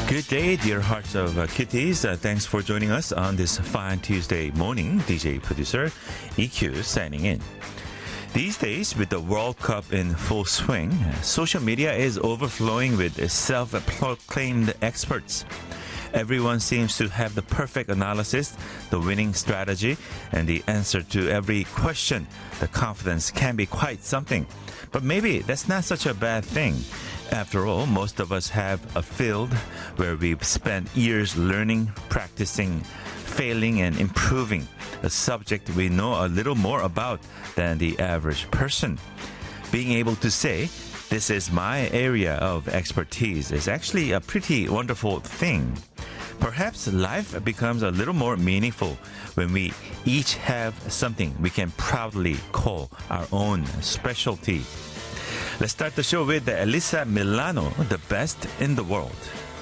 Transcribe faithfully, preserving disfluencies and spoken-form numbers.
Good day, dear hearts of uh, kitties. Uh, thanks for joining us on this fine Tuesday morning. D J producer E Q signing in. These days, with the World Cup in full swing, social media is overflowing with self-proclaimed experts. Everyone seems to have the perfect analysis, the winning strategy, and the answer to every question. The confidence can be quite something. But maybe that's not such a bad thing. After all, most of us have a field where we've spent years learning, practicing, failing, and improving, a subject we know a little more about than the average person. Being able to say, this is my area of expertise is actually a pretty wonderful thing. Perhaps life becomes a little more meaningful when we each have something we can proudly call our own specialty. Let's start the show with Elisa Milano, the best in the world.